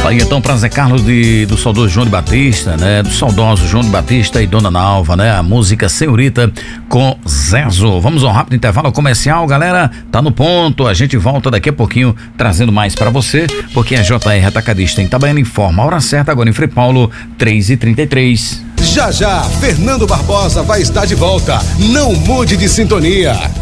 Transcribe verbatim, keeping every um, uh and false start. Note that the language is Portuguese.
Aí então pra Zé Carlos de, do saudoso João de Batista, né? Do saudoso João de Batista e Dona Nalva, né? A música Senhorita com Zezo. Vamos a um rápido intervalo comercial, galera. Tá no ponto, a gente volta daqui a pouquinho trazendo mais pra você, porque a J R Atacadista em Itabaiana informa a hora certa agora em Frei Paulo, três e trinta e três. Já já, Fernando Barbosa vai estar de volta. Não mude de sintonia.